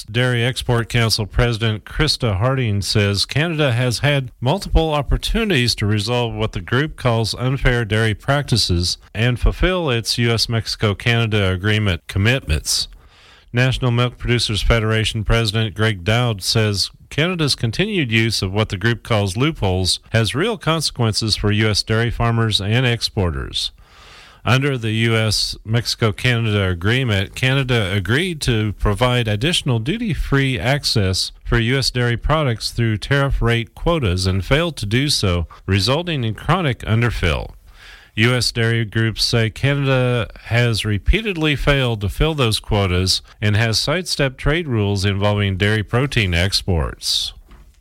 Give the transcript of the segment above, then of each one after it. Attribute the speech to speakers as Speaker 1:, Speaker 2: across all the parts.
Speaker 1: Dairy Export Council President Krista Harding says Canada has had multiple opportunities to resolve what the group calls unfair dairy practices and fulfill its U.S.-Mexico-Canada agreement commitments. National Milk Producers Federation President Greg Dowd says Canada's continued use of what the group calls loopholes has real consequences for U.S. dairy farmers and exporters. Under the U.S.-Mexico-Canada agreement, Canada agreed to provide additional duty-free access for U.S. dairy products through tariff rate quotas and failed to do so, resulting in chronic underfill. U.S. dairy groups say Canada has repeatedly failed to fill those quotas and has sidestepped trade rules involving dairy protein exports.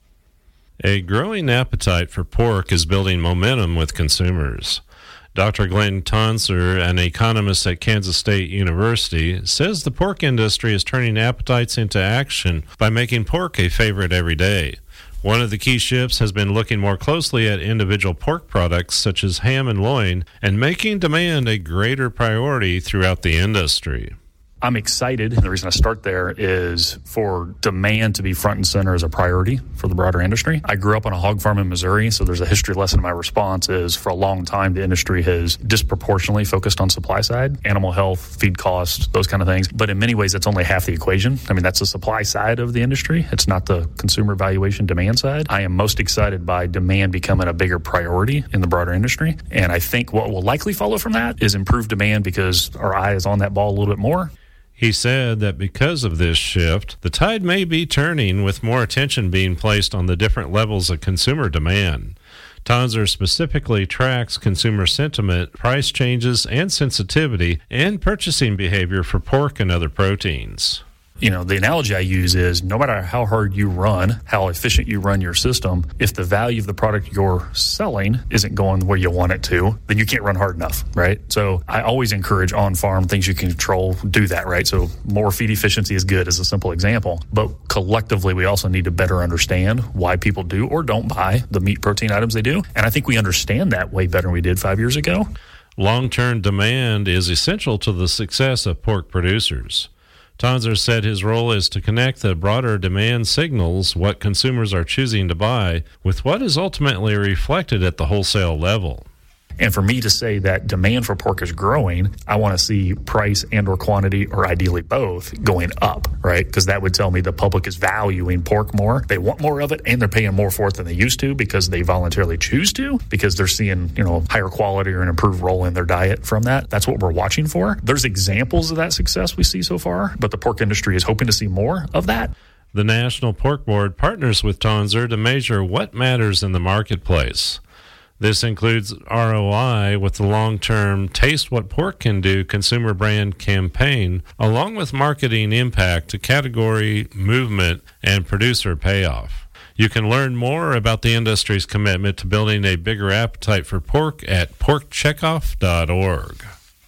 Speaker 1: A growing appetite for pork is building momentum with consumers. Dr. Glenn Tonser, an economist at Kansas State University, says the pork industry is turning appetites into action by making pork a favorite every day. One of the key shifts has been looking more closely at individual pork products such as ham and loin and making demand a greater priority throughout the industry.
Speaker 2: I'm excited, and the reason I start there is for demand to be front and center as a priority for the broader industry. I grew up on a hog farm in Missouri, so there's a history lesson in my response is for a long time the industry has disproportionately focused on supply side, animal health, feed costs, those kind of things. But in many ways, that's only half the equation. I mean, that's the supply side of the industry. It's not the consumer valuation demand side. I am most excited by demand becoming a bigger priority in the broader industry. And I think what will likely follow from that is improved demand because our eye is on that ball a little bit more.
Speaker 1: He said that because of this shift, the tide may be turning with more attention being placed on the different levels of consumer demand. Tonser specifically tracks consumer sentiment, price changes, and sensitivity, and purchasing behavior for pork and other proteins.
Speaker 2: You know, the analogy I use is no matter how hard you run, how efficient you run your system, if the value of the product you're selling isn't going where you want it to, then you can't run hard enough, right? So I always encourage on-farm things you can control, do that, right? So more feed efficiency is good as a simple example. But collectively, we also need to better understand why people do or don't buy the meat protein items they do. And I think we understand that way better than we did 5 years ago.
Speaker 1: Long-term demand is essential to the success of pork producers. Tonser said his role is to connect the broader demand signals, what consumers are choosing to buy, with what is ultimately reflected at the wholesale level.
Speaker 2: And for me to say that demand for pork is growing, I want to see price and or quantity, or ideally both, going up, right? Because that would tell me the public is valuing pork more. They want more of it, and they're paying more for it than they used to because they voluntarily choose to, because they're seeing, higher quality or an improved role in their diet from that. That's what we're watching for. There's examples of that success we see so far, but the pork industry is hoping to see more of that.
Speaker 1: The National Pork Board partners with Tonser to measure what matters in the marketplace. This includes ROI with the long-term Taste What Pork Can Do consumer brand campaign, along with marketing impact to category, movement, and producer payoff. You can learn more about the industry's commitment to building a bigger appetite for pork at porkcheckoff.org.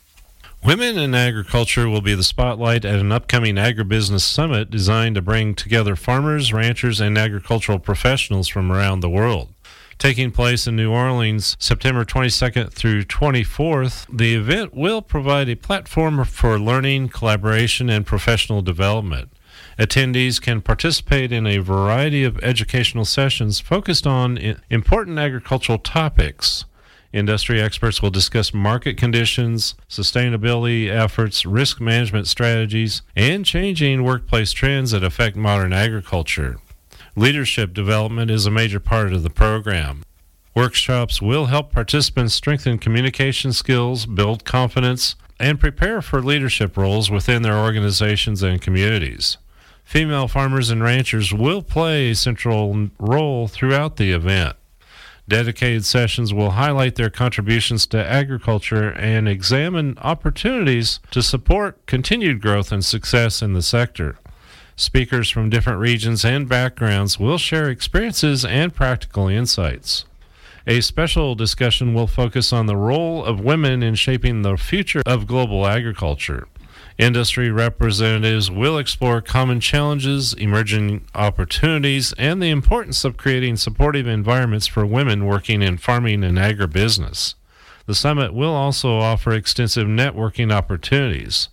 Speaker 1: Women in Agriculture will be the spotlight at an upcoming agribusiness summit designed to bring together farmers, ranchers, and agricultural professionals from around the world. Taking place in New Orleans, September 22nd through 24th, the event will provide a platform for learning, collaboration, and professional development. Attendees can participate in a variety of educational sessions focused on important agricultural topics. Industry experts will discuss market conditions, sustainability efforts, risk management strategies, and changing workplace trends that affect modern agriculture. Leadership development is a major part of the program. Workshops will help participants strengthen communication skills, build confidence, and prepare for leadership roles within their organizations and communities. Female farmers and ranchers will play a central role throughout the event. Dedicated sessions will highlight their contributions to agriculture and examine opportunities to support continued growth and success in the sector. Speakers from different regions and backgrounds will share experiences and practical insights. A special discussion will focus on the role of women in shaping the future of global agriculture. Industry representatives will explore common challenges, emerging opportunities, and the importance of creating supportive environments for women working in farming and agribusiness. The summit will also offer extensive networking opportunities.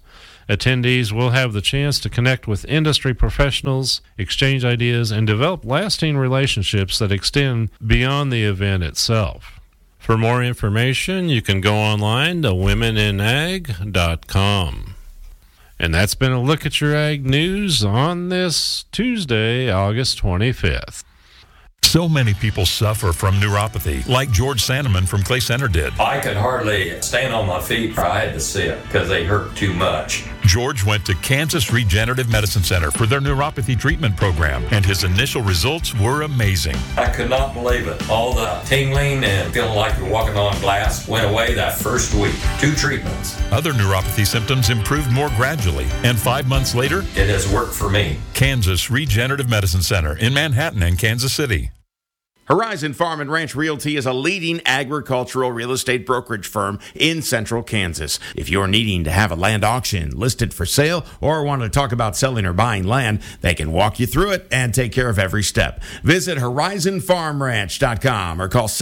Speaker 1: Attendees will have the chance to connect with industry professionals, exchange ideas, and develop lasting relationships that extend beyond the event itself. For more information, you can go online to womeninag.com. And that's been a look at your ag news on this Tuesday, August 25th.
Speaker 3: So many people suffer from neuropathy, like George Sandeman from Clay Center did.
Speaker 4: I could hardly stand on my feet. I had to sit because they hurt too much.
Speaker 3: George went to Kansas Regenerative Medicine Center for their neuropathy treatment program, and his initial results were amazing.
Speaker 4: I could not believe it. All the tingling and feeling like you're walking on glass went away that first week. 2 treatments.
Speaker 3: Other neuropathy symptoms improved more gradually, and 5 months later,
Speaker 4: it has worked for me.
Speaker 3: Kansas Regenerative Medicine Center in Manhattan and Kansas City.
Speaker 5: Horizon Farm and Ranch Realty is a leading agricultural real estate brokerage firm in central Kansas. If you're needing to have a land auction listed for sale or want to talk about selling or buying land, they can walk you through it and take care of every step. Visit horizonfarmranch.com or call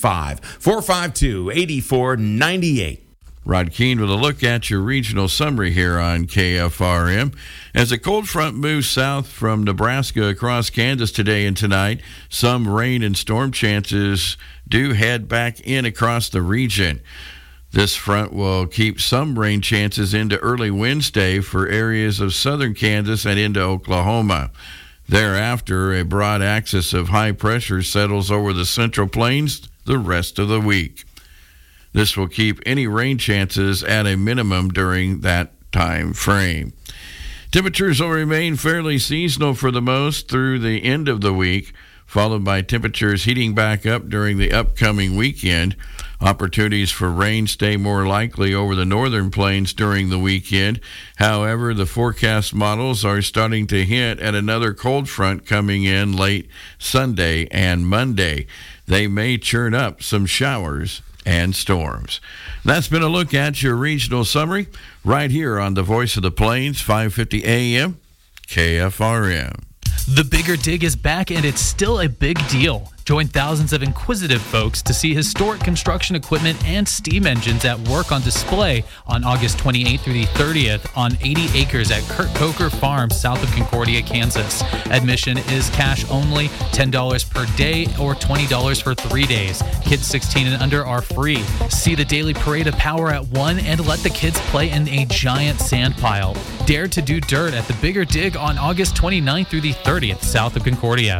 Speaker 5: 785-452-8498.
Speaker 6: Rod Keene with a look at your regional summary here on KFRM. As a cold front moves south from Nebraska across Kansas today and tonight, some rain and storm chances do head back in across the region. This front will keep some rain chances into early Wednesday for areas of southern Kansas and into Oklahoma. Thereafter, a broad axis of high pressure settles over the Central Plains the rest of the week. This will keep any rain chances at a minimum during that time frame. Temperatures will remain fairly seasonal for the most through the end of the week, followed by temperatures heating back up during the upcoming weekend. Opportunities for rain stay more likely over the northern plains during the weekend. However, the forecast models are starting to hint at another cold front coming in late Sunday and Monday. They may churn up some showers and storms. That's been a look at your regional summary right here on the Voice of the Plains, 550 AM, KFRM.
Speaker 7: The Bigger Dig is back, and it's still a big deal. Join thousands of inquisitive folks to see historic construction equipment and steam engines at work on display on August 28th through the 30th on 80 acres at Kurt Coker Farm, south of Concordia, Kansas. Admission is cash only, $10 per day or $20 for 3 days. Kids 16 and under are free. See the daily parade of power at 1 and let the kids play in a giant sand pile. Dare to do dirt at the Bigger Dig on August 29th through the 30th, south of Concordia.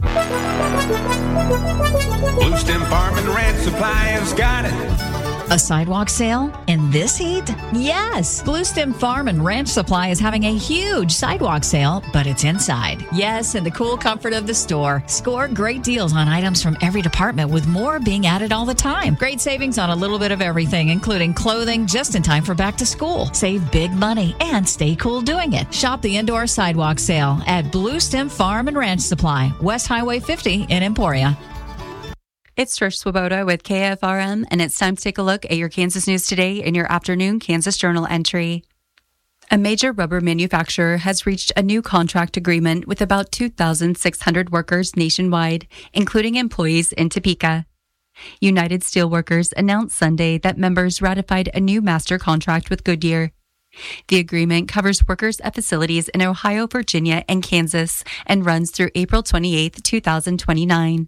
Speaker 8: Blue Stem Farm and Ranch Supply has got it.
Speaker 9: A sidewalk sale in this heat? Yes! Blue Stem Farm and Ranch Supply is having a huge sidewalk sale, but it's inside. Yes, in the cool comfort of the store. Score great deals on items from every department, with more being added all the time. Great savings on a little bit of everything, including clothing just in time for back to school. Save big money and stay cool doing it. Shop the indoor sidewalk sale at Blue Stem Farm and Ranch Supply, West Highway 50 in Emporia.
Speaker 10: It's Trish Swoboda with KFRM, and it's time to take a look at your Kansas news today in your afternoon Kansas Journal entry. A major rubber manufacturer has reached a new contract agreement with about 2,600 workers nationwide, including employees in Topeka. United Steelworkers announced Sunday that members ratified a new master contract with Goodyear. The agreement covers workers at facilities in Ohio, Virginia, and Kansas and runs through April 28, 2029.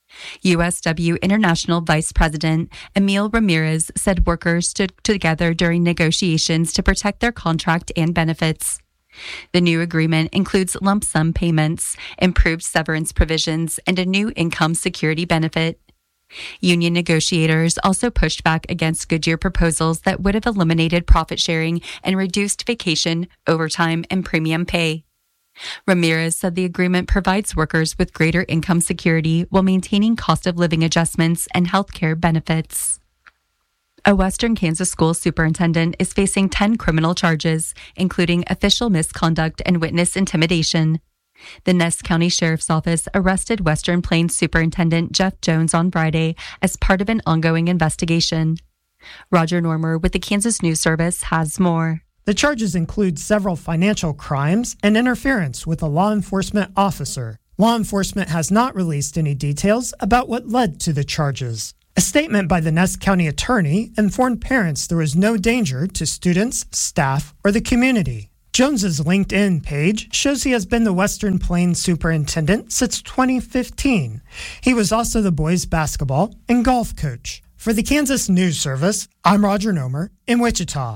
Speaker 10: USW International Vice President Emil Ramirez said workers stood together during negotiations to protect their contract and benefits. The new agreement includes lump sum payments, improved severance provisions, and a new income security benefit. Union negotiators also pushed back against Goodyear proposals that would have eliminated profit sharing and reduced vacation, overtime, and premium pay. Ramirez said the agreement provides workers with greater income security while maintaining cost of living adjustments and health care benefits. A Western Kansas school superintendent is facing 10 criminal charges, including official misconduct and witness intimidation. The Ness County Sheriff's Office arrested Western Plains Superintendent Jeff Jones on Friday as part of an ongoing investigation. Roger Normer with the Kansas News Service has more.
Speaker 11: The charges include several financial crimes and interference with a law enforcement officer. Law enforcement has not released any details about what led to the charges. A statement by the Ness County Attorney informed parents there was no danger to students, staff, or the community. Jones's LinkedIn page shows he has been the Western Plains superintendent since 2015. He was also the boys' basketball and golf coach. For the Kansas News Service, I'm Roger Nomer in Wichita.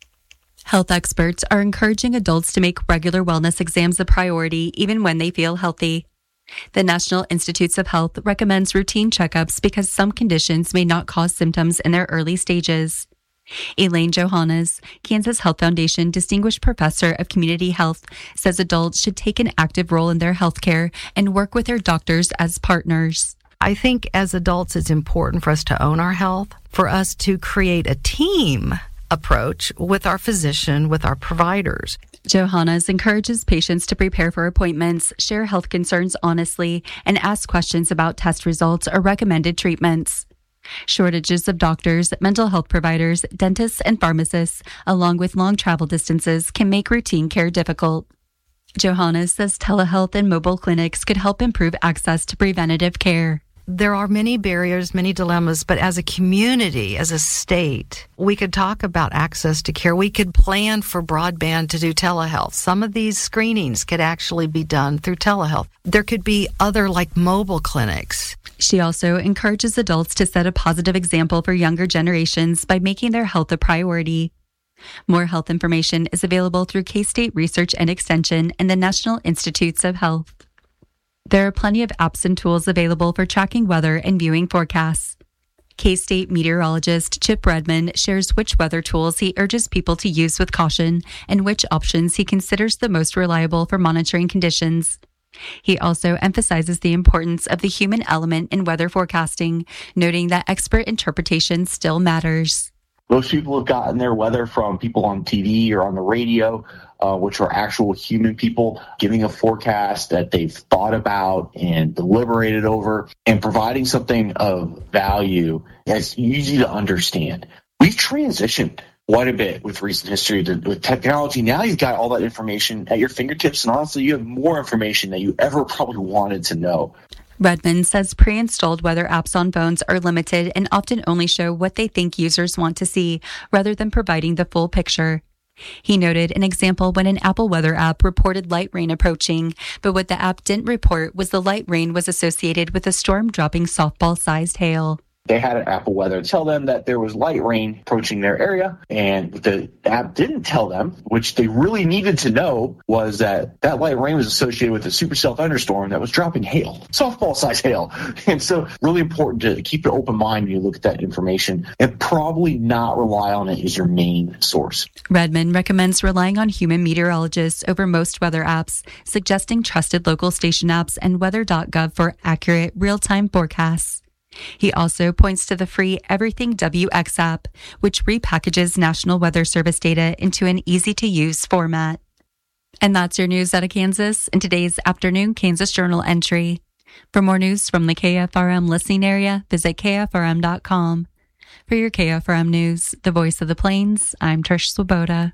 Speaker 10: Health experts are encouraging adults to make regular wellness exams a priority even when they feel healthy. The National Institutes of Health recommends routine checkups because some conditions may not cause symptoms in their early stages. Elaine Johannes, Kansas Health Foundation Distinguished Professor of Community Health, says adults should take an active role in their health care and work with their doctors as partners.
Speaker 12: I think as adults, it's important for us to own our health, for us to create a team approach with our physician, with our providers.
Speaker 10: Johannes encourages patients to prepare for appointments, share health concerns honestly, and ask questions about test results or recommended treatments. Shortages of doctors, mental health providers, dentists, and pharmacists, along with long travel distances, can make routine care difficult. Johannes says telehealth and mobile clinics could help improve access to preventative care.
Speaker 12: There are many barriers, many dilemmas, but as a community, as a state, we could talk about access to care. We could plan for broadband to do telehealth. Some of these screenings could actually be done through telehealth. There could be other like mobile clinics.
Speaker 10: She also encourages adults to set a positive example for younger generations by making their health a priority. More health information is available through K-State Research and Extension and the National Institutes of Health. There are plenty of apps and tools available for tracking weather and viewing forecasts. K-State meteorologist Chip Redman shares which weather tools he urges people to use with caution and which options he considers the most reliable for monitoring conditions. He also emphasizes the importance of the human element in weather forecasting, noting that expert interpretation still matters.
Speaker 13: Most people have gotten their weather from people on TV or on the radio, which are actual human people giving a forecast that they've thought about and deliberated over and providing something of value that's easy to understand. We've transitioned quite a bit with recent history with technology. Now you've got all that information at your fingertips, and honestly, you have more information than you ever probably wanted to know.
Speaker 10: Redmond says pre-installed weather apps on phones are limited and often only show what they think users want to see, rather than providing the full picture. He noted an example when an Apple Weather app reported light rain approaching, but what the app didn't report was the light rain was associated with a storm dropping softball-sized hail.
Speaker 13: They had an Apple Weather tell them that there was light rain approaching their area, and what the app didn't tell them, which they really needed to know, was that that light rain was associated with a supercell thunderstorm that was dropping hail, softball-sized hail. And so really important to keep an open mind when you look at that information and probably not rely on it as your main source.
Speaker 10: Redmond recommends relying on human meteorologists over most weather apps, suggesting trusted local station apps and weather.gov for accurate real-time forecasts. He also points to the free Everything WX app, which repackages National Weather Service data into an easy-to-use format. And that's your news out of Kansas in today's afternoon Kansas Journal entry. For more news from the KFRM listening area, visit KFRM.com. For your KFRM news, the voice of the Plains, I'm Trish Swoboda.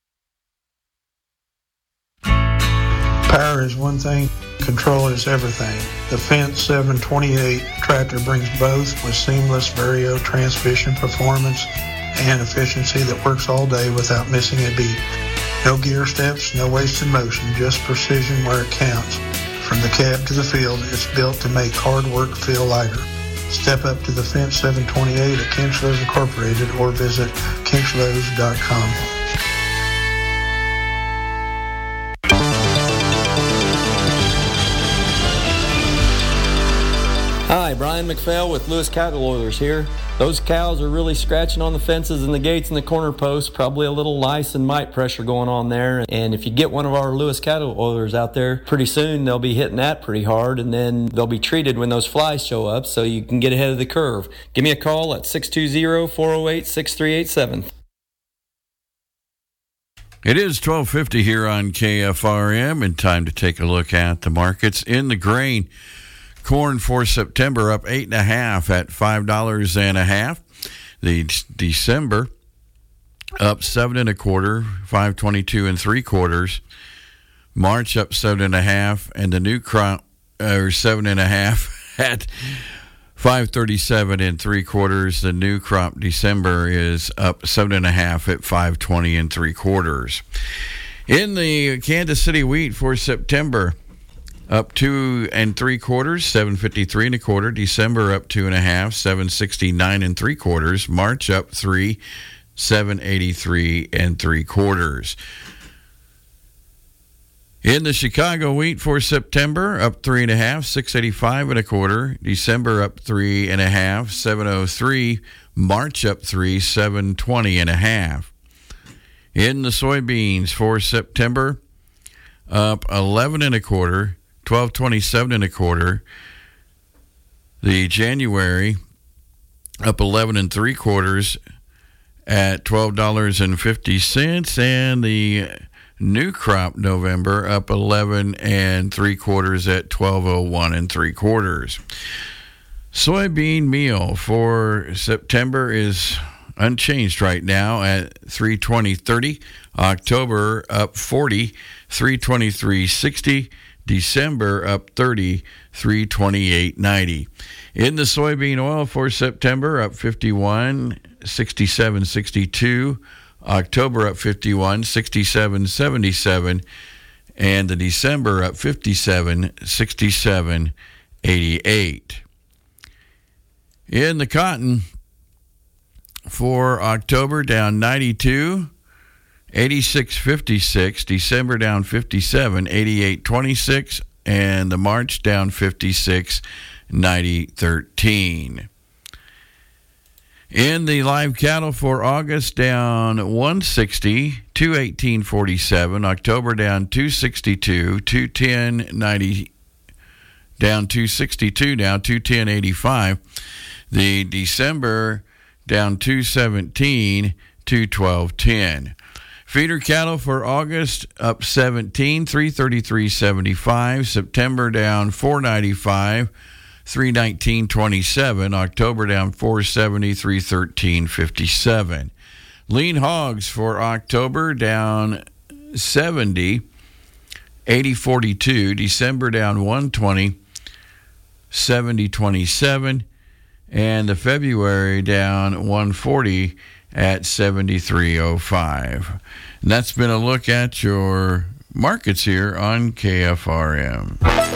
Speaker 14: Power is one thing, control is everything. The Fendt 728 tractor brings both with seamless Vario transmission performance and efficiency that works all day without missing a beat. No gear steps, no wasted motion, just precision where it counts. From the cab to the field, it's built to make hard work feel lighter. Step up to the Fendt 728 at Kinchlows Incorporated or visit kinchlows.com.
Speaker 15: Hi, Brian McPhail with Lewis Cattle Oilers here. Those cows are really scratching on the fences and the gates and the corner posts, probably a little lice and mite pressure going on there. And if you get one of our Lewis Cattle Oilers out there, pretty soon they'll be hitting that pretty hard, and then they'll be treated when those flies show up so you can get ahead of the curve. Give me a call at 620-408-6387.
Speaker 6: It is 12:50 here on KFRM, and time to take a look at the markets in the grain. Corn for September up 8.5 at $5.50. The December up 7 1/4, $5.22 3/4. March up 7.5, and the new crop 7.5 at 537 3/4. The new crop December is up 7.5 at 520 3/4. In the Kansas City wheat for September, up 2 3/4, 753 1/4. December up 2.5, 769 3/4. March up 3, 783 3/4. In the Chicago wheat for September, up 3.5, 685 1/4. December up 3.5, 703. March up 3, 720 1/2. In the soybeans for September, up 11 1/4, 1227 1/4. The January up 11 3/4 at $12.50, and the new crop November up 11 3/4 at $12.01 3/4. Soybean meal for September is unchanged right now at $320.30. October up 40, $323.60. December up 30, $328.90. In the soybean oil for September, up 51, $67.62. October up 51, $67.77. And the December up 57, $67.88. In the cotton for October, down 92, $86.56. December down 57, $88.26. And the March down 56, $90.13. In the live cattle for August, down 160, $218.47. October down 262, $210.90. Down 262 now, $210.85. The December down 217, $212.10. Feeder cattle for August up 17, $333.75. September down $495, $319.27. October down $470, $313.57. Lean hogs for October down 70, $80.42. December down $120, $70.27. And the February down $140 at $73.05. And that's been a look at your markets here on KFRM.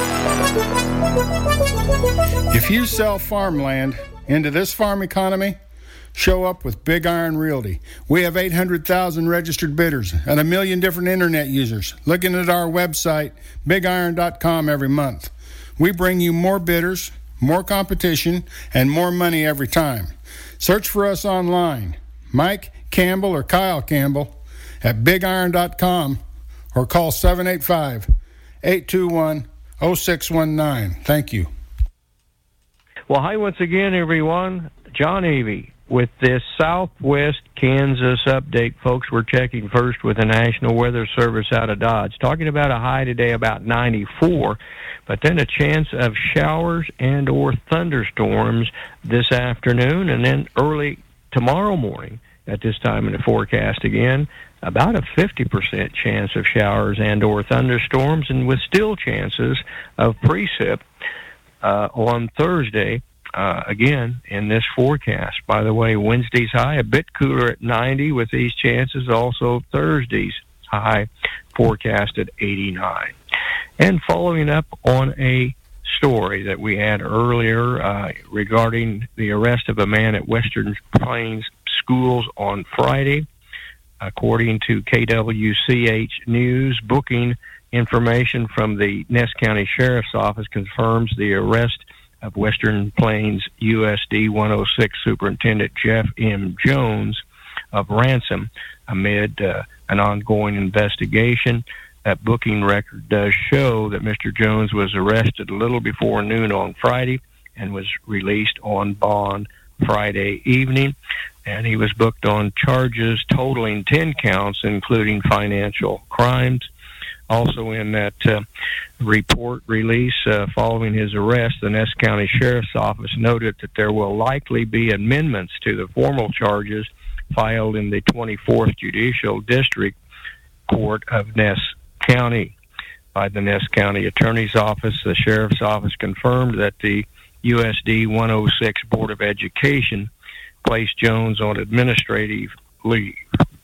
Speaker 16: If you sell farmland into this farm economy, show up with Big Iron Realty. We have 800,000 registered bidders and 1 million different internet users looking at our website, bigiron.com, every month. We bring you more bidders, more competition, and more money every time. Search for us online, Mike Campbell or Kyle Campbell at bigiron.com, or call 785-821-0619. Thank you.
Speaker 17: Well, hi once again, everyone. John Avey with this Southwest Kansas update. Folks, we're checking first with the National Weather Service out of Dodge. Talking about a high today about 94, but then a chance of showers and or thunderstorms this afternoon, and then early tomorrow morning at this time in the forecast again, about a 50% chance of showers and or thunderstorms, and with still chances of precip on Thursday, again, in this forecast. By the way, Wednesday's high, a bit cooler at 90 with these chances. Also, Thursday's high forecast at 89. And following up on a story that we had earlier regarding the arrest of a man at Western Plains Schools on Friday. According to KWCH News, booking information from the Ness County Sheriff's Office confirms the arrest of Western Plains USD 106 Superintendent Jeff M. Jones of Ransom amid an ongoing investigation. That booking record does show that Mr. Jones was arrested a little before noon on Friday and was released on bond Friday evening. And he was booked on charges totaling 10 counts, including financial crimes. Also in that report release following his arrest, the Ness County Sheriff's Office noted that there will likely be amendments to the formal charges filed in the 24th Judicial District Court of Ness County by the Ness County Attorney's Office. The Sheriff's Office confirmed that the USD 106 Board of Education placed Jones on administrative leave.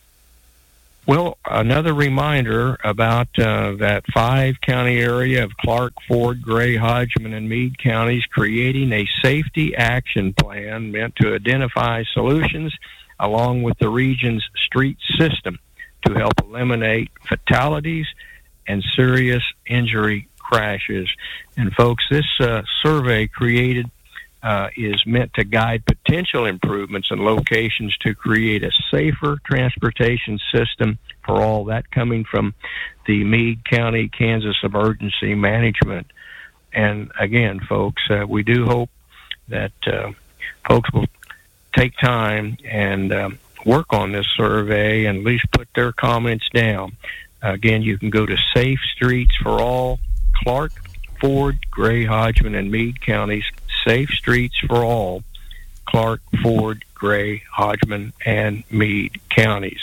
Speaker 17: Well, another reminder about that 5-county area of Clark, Ford, Gray, Hodgman, and Meade counties creating a safety action plan meant to identify solutions along with the region's street system to help eliminate fatalities and serious injury crashes. And folks, this survey created is meant to guide potential improvements and locations to create a safer transportation system for all. That coming from the Meade County, Kansas Emergency Management. And again, folks, we do hope that folks will take time and work on this survey and at least put their comments down. Again, you can go to Safe Streets for All, Clark, Ford, Gray, Hodgman, and Meade counties. Safe Streets for All, Clark, Ford, Gray, Hodgman, and Meade counties.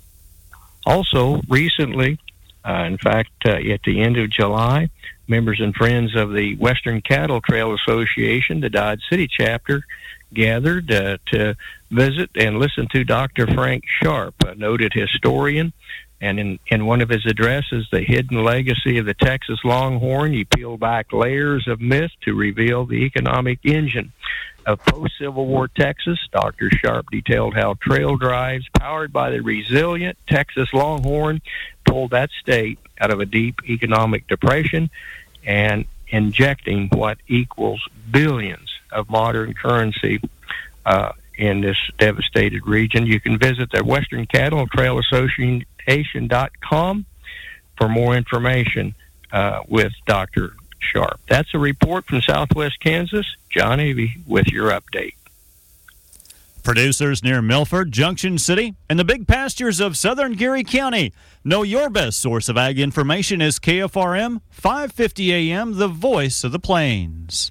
Speaker 17: Also, recently, in fact, at the end of July, members and friends of the Western Cattle Trail Association, the Dodge City chapter, gathered to visit and listen to Dr. Frank Sharp, a noted historian. And in one of his addresses, The Hidden Legacy of the Texas Longhorn, he peeled back layers of myth to reveal the economic engine of post-Civil War Texas. Dr. Sharp detailed how trail drives powered by the resilient Texas Longhorn pulled that state out of a deep economic depression and injecting what equals billions of modern currency in this devastated region. You can visit the Western Cattle Trail Association.com for more information with Dr. Sharp. That's a report from Southwest Kansas. John Avey with your update.
Speaker 18: Producers near Milford, Junction City, and the big pastures of southern Geary County. Know your best source of ag information is KFRM 550 AM, the voice of the plains.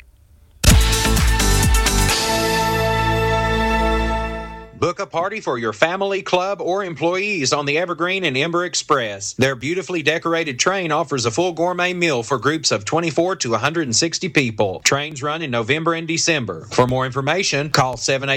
Speaker 19: Book a party for your family, club, or employees on the Evergreen and Ember Express. Their beautifully decorated train offers a full gourmet meal for groups of 24 to 160 people. Trains run in November and December. For more information, call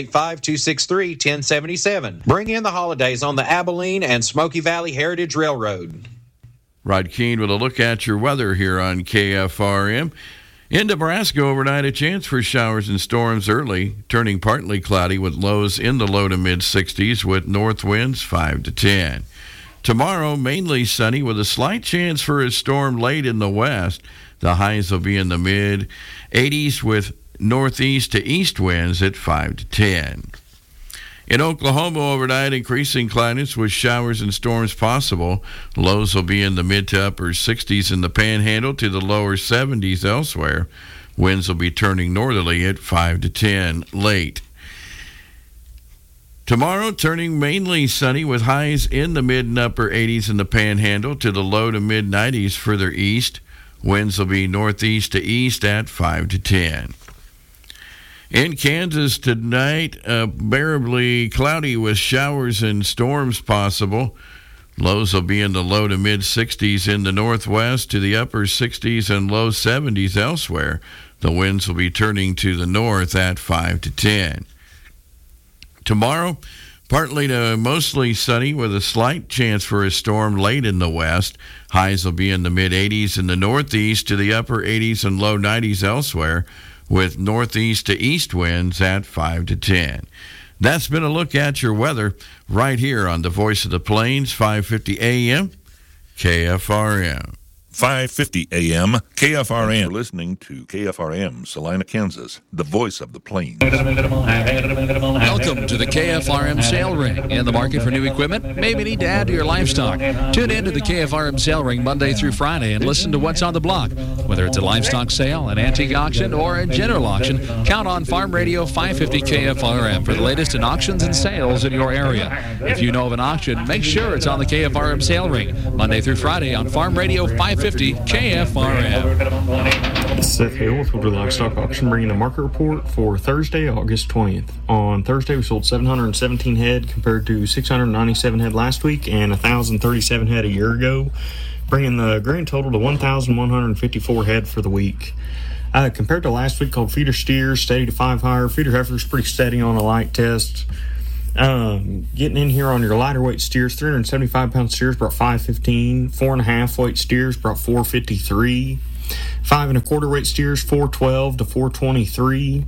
Speaker 19: 785-263-1077. Bring in the holidays on the Abilene and Smoky Valley Heritage Railroad.
Speaker 6: Rod Keene with a look at your weather here on KFRM. In Nebraska overnight, a chance for showers and storms early, turning partly cloudy with lows in the low to mid-60s with north winds 5 to 10. Tomorrow, mainly sunny with a slight chance for a storm late in the west. The highs will be in the mid-80s with northeast to east winds at 5 to 10. In Oklahoma overnight, increasing cloudiness with showers and storms possible. Lows will be in the mid to upper 60s in the Panhandle to the lower 70s elsewhere. Winds will be turning northerly at 5 to 10 late. Tomorrow, turning mainly sunny with highs in the mid and upper 80s in the Panhandle to the low to mid 90s further east. Winds will be northeast to east at 5 to 10. In Kansas tonight, bearably cloudy with showers and storms possible. Lows will be in the low to mid-60s in the northwest to the upper 60s and low 70s elsewhere. The winds will be turning to the north at 5 to 10. Tomorrow, partly to mostly sunny with a slight chance for a storm late in the west. Highs will be in the mid-80s in the northeast to the upper 80s and low 90s elsewhere, with northeast to east winds at 5 to 10. That's been a look at your weather right here on the Voice of the Plains, 550 AM, KFRM.
Speaker 20: 550 AM, KFRM. You're listening to KFRM, Salina, Kansas, the voice of the plains.
Speaker 21: Welcome to the KFRM Sale Ring. In the market for new equipment? Maybe need to add to your livestock. Tune in to the KFRM Sale Ring Monday through Friday and listen to what's on the block. Whether it's a livestock sale, an antique auction, or a general auction, count on Farm Radio 550 KFRM for the latest in auctions and sales in your area. If you know of an auction, make sure it's on the KFRM Sale Ring Monday through Friday on Farm Radio 550 KFRM.
Speaker 22: Seth Hale with Woodward Livestock Auction bringing the market report for Thursday, August 20th. On Thursday, we sold 717 head compared to 697 head last week and 1,037 head a year ago, bringing the grand total to 1,154 head for the week. Compared to last week, called feeder steers, steady to 5 higher. Feeder heifers pretty steady on a light test. Getting in here on your lighter weight steers, 375-pound steers brought 515. 4.5 weight steers brought 453. 5 1/4 weight steers, 412 to 423.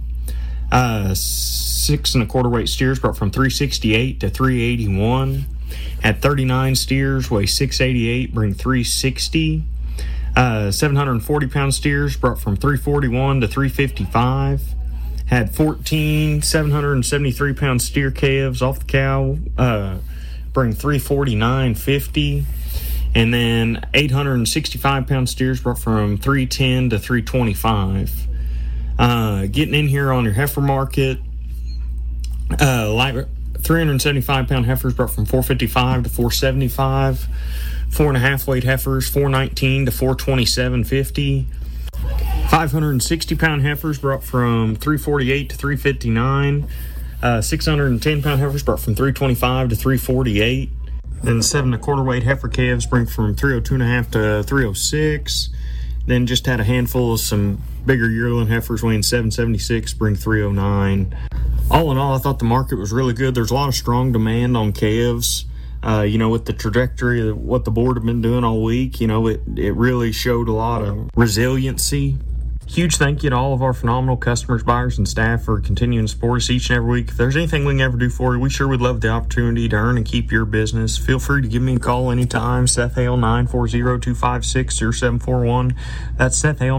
Speaker 22: 6 1/4 weight steers brought from 368 to 381. Had 39 steers, weigh 688, bring 360. 740-pound steers brought from 341 to 355. Had 14 773-pound steer calves off the cow, bring 349.50. And then 865-pound steers brought from 310 to 325. Getting in here on your heifer market, 375-pound heifers brought from 455 to 475. 4.5 weight heifers, 419 to 427.50. 560-pound heifers brought from 348 to 359. 610-pound heifers brought from 325 to 348. Then 7 1/4 weight heifer calves bring from 302.5 to 306. Then just had a handful of some bigger yearling heifers weighing 776, bring 309. All in all, I thought the market was really good. There's a lot of strong demand on calves. With the trajectory of what the board have been doing all week, it really showed a lot of resiliency. Huge thank you to all of our phenomenal customers, buyers, and staff for continuing to support us each and every week. If there's anything we can ever do for you, we sure would love the opportunity to earn and keep your business. Feel free to give me a call anytime. Seth Hale, 940-256-0741. That's Seth Hale,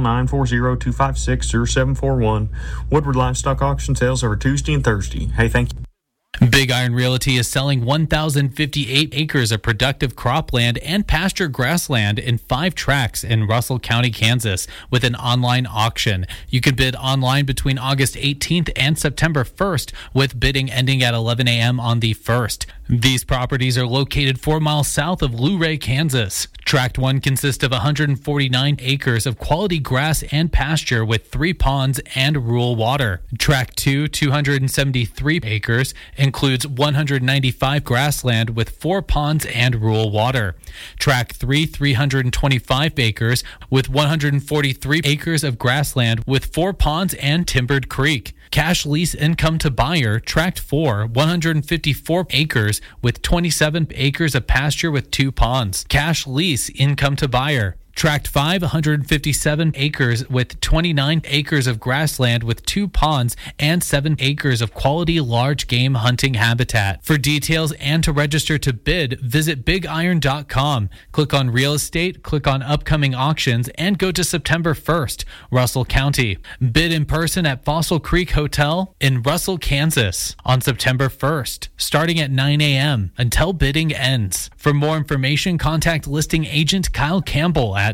Speaker 22: 940-256-0741. Woodward Livestock Auction sales over Tuesday and Thursday. Hey, thank you.
Speaker 7: Big Iron Realty is selling 1,058 acres of productive cropland and pasture grassland in 5 tracts in Russell County, Kansas, with an online auction. You can bid online between August 18th and September 1st, with bidding ending at 11 a.m. on the 1st. These properties are located 4 miles south of Luray, Kansas. Tract 1 consists of 149 acres of quality grass and pasture with 3 ponds and rural water. Tract 2, 273 acres, includes 195 grassland with 4 ponds and rural water. Tract 3, 325 acres with 143 acres of grassland with 4 ponds and timbered creek. Cash lease income to buyer, Tract 4, 154 acres with 27 acres of pasture with 2 ponds. Cash lease income to buyer. Tract 5, 157 acres with 29 acres of grassland with 2 ponds and 7 acres of quality large game hunting habitat. For details and to register to bid, visit bigiron.com. Click on real estate, click on upcoming auctions, and go to September 1st, Russell County. Bid in person at Fossil Creek Hotel in Russell, Kansas on September 1st, starting at 9 a.m. until bidding ends. For more information, contact listing agent Kyle Campbell at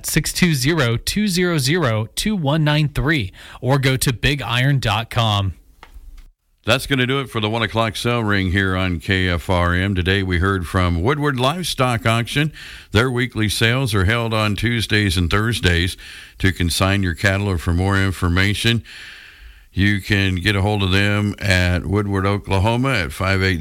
Speaker 7: 620-200-2193 or go to bigiron.com.
Speaker 6: That's going to do it for the 1 o'clock sell ring here on KFRM. Today we heard from Woodward Livestock Auction. Their weekly sales are held on Tuesdays and Thursdays. To consign your cattle or for more information, you can get a hold of them at Woodward, Oklahoma at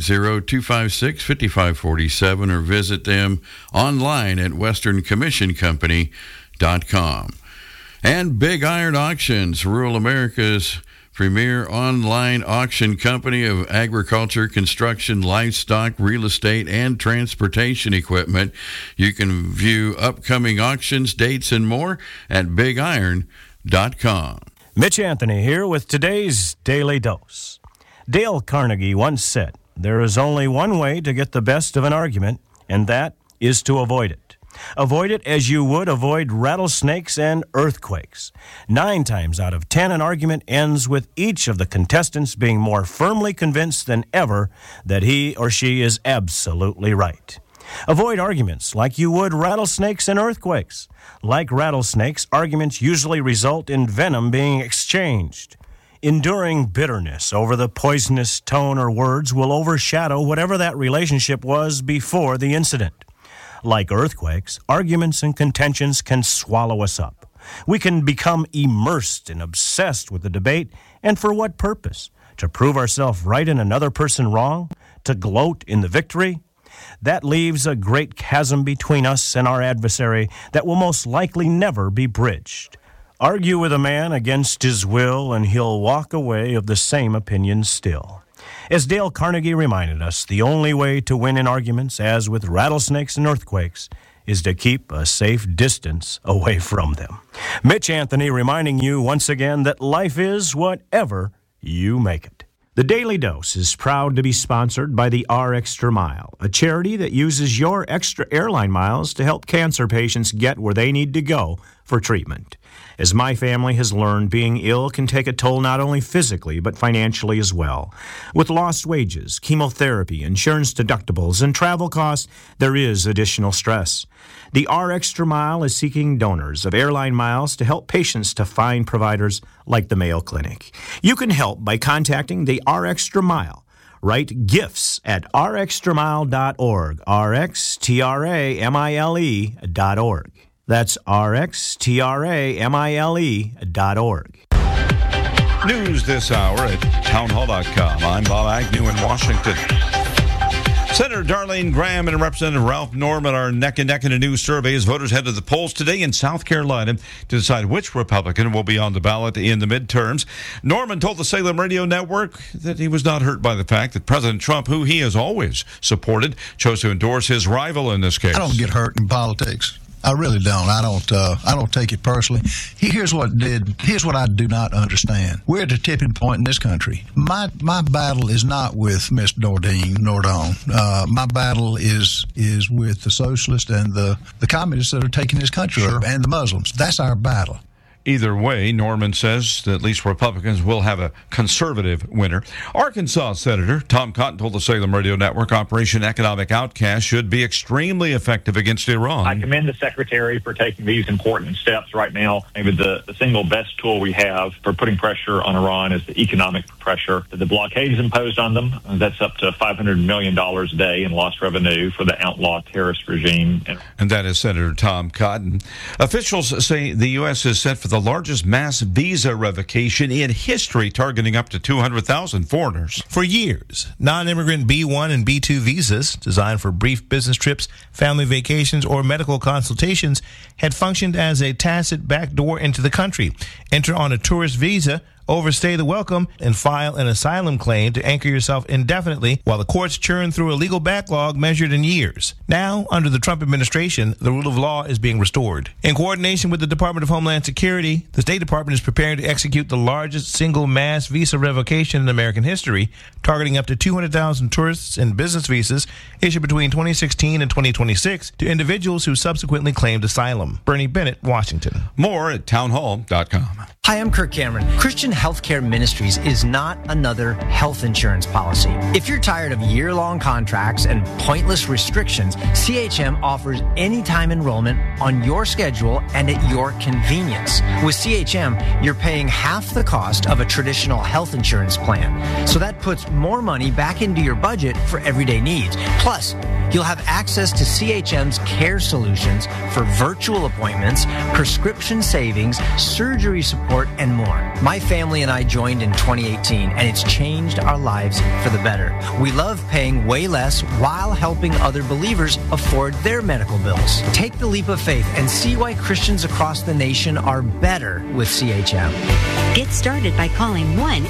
Speaker 6: 580-256-5547 or visit them online at westerncommissioncompany.com. And Big Iron Auctions, rural America's premier online auction company of agriculture, construction, livestock, real estate, and transportation equipment. You can view upcoming auctions, dates, and more at bigiron.com.
Speaker 1: Mitch Anthony here with today's Daily Dose. Dale Carnegie once said, "There is only one way to get the best of an argument, and that is to avoid it. Avoid it as you would avoid rattlesnakes and earthquakes. 9 times out of 10, an argument ends with each of the contestants being more firmly convinced than ever that he or she is absolutely right. Avoid arguments like you would rattlesnakes and earthquakes. Like rattlesnakes, arguments usually result in venom being exchanged. Enduring bitterness over the poisonous tone or words will overshadow whatever that relationship was before the incident. Like earthquakes, arguments and contentions can swallow us up. We can become immersed and obsessed with the debate, and for what purpose? To prove ourselves right and another person wrong? To gloat in the victory? That leaves a great chasm between us and our adversary that will most likely never be bridged. Argue with a man against his will, and he'll walk away of the same opinion still. As Dale Carnegie reminded us, the only way to win in arguments, as with rattlesnakes and earthquakes, is to keep a safe distance away from them. Mitch Anthony reminding you once again that life is whatever you make it. The Daily Dose is proud to be sponsored by the R Extra Mile, a charity that uses your extra airline miles to help cancer patients get where they need to go for treatment. As my family has learned, being ill can take a toll not only physically but financially as well. With lost wages, chemotherapy, insurance deductibles, and travel costs, there is additional stress. The R Extra Mile is seeking donors of airline miles to help patients to find providers like the Mayo Clinic. You can help by contacting the R Extra Mile. Write gifts at rxtramile.org, rxtramile.org. That's rxtramile.org.
Speaker 2: News this hour at townhall.com. I'm Bob Agnew in Washington. Senator Darlene Graham and Representative Ralph Norman are neck and neck in a new survey as voters head to the polls today in South Carolina to decide which Republican will be on the ballot in the midterms. Norman told the Salem Radio Network that he was not hurt by the fact that President Trump, who he has always supported, chose to endorse his rival in this case.
Speaker 4: I don't get hurt in politics. I really don't. I don't take it personally. Here's what I do not understand. We're at a tipping point in this country. My battle is not with Mr. Nordon. My battle is with the socialists and the communists that are taking this country over, and the Muslims. That's our battle.
Speaker 2: Either way, Norman says that at least Republicans will have a conservative winner. Arkansas Senator Tom Cotton told the Salem Radio Network Operation Economic Outcast should be extremely effective against Iran.
Speaker 23: I commend the Secretary for taking these important steps right now. Maybe the single best tool we have for putting pressure on Iran is the economic pressure. The blockades imposed on them, that's up to $500 million a day in lost revenue for the outlaw terrorist regime.
Speaker 2: And that is Senator Tom Cotton. Officials say the U.S. is set for the largest mass visa revocation in history, targeting up to 200,000 foreigners.
Speaker 24: For years, non-immigrant B1 and B2 visas, designed for brief business trips, family vacations, or medical consultations, had functioned as a tacit backdoor into the country. Enter on a tourist visa, overstay the welcome, and file an asylum claim to anchor yourself indefinitely while the courts churn through a legal backlog measured in years. Now, under the Trump administration, the rule of law is being restored. In coordination with the Department of Homeland Security, the State Department is preparing to execute the largest single mass visa revocation in American history, targeting up to 200,000 tourists and business visas issued between 2016 and 2026 to individuals who subsequently claimed asylum. Bernie Bennett, Washington.
Speaker 2: More at townhall.com.
Speaker 25: Hi, I'm Kirk Cameron. Christian Healthcare Ministries is not another health insurance policy. If you're tired of year-long contracts and pointless restrictions, CHM offers anytime enrollment on your schedule and at your convenience. With CHM, you're paying half the cost of a traditional health insurance plan. So that puts more money back into your budget for everyday needs. Plus, you'll have access to CHM's care solutions for virtual appointments, prescription savings, surgery support, and more. My family and I joined in 2018, and it's changed our lives for the better. We love paying way less while helping other believers afford their medical bills. Take the leap of faith and see why Christians across the nation are better with CHM.
Speaker 26: Get started by calling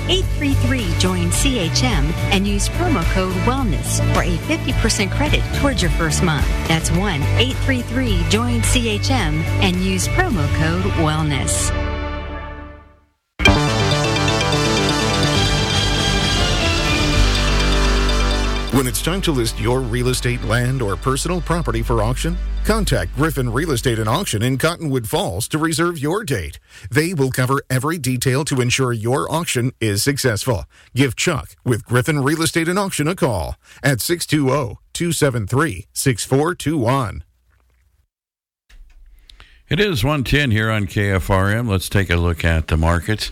Speaker 26: 1-833-JOIN-CHM and use promo code WELLNESS for a 50% credit towards your first month. That's 1-833-JOIN-CHM and use promo code WELLNESS.
Speaker 27: When it's time to list your real estate, land, or personal property for auction, contact Griffin Real Estate and Auction in Cottonwood Falls to reserve your date. They will cover every detail to ensure your auction is successful. Give Chuck with Griffin Real Estate and Auction a call at 620-273-6421.
Speaker 6: It is 1:10 here on KFRM. Let's take a look at the markets.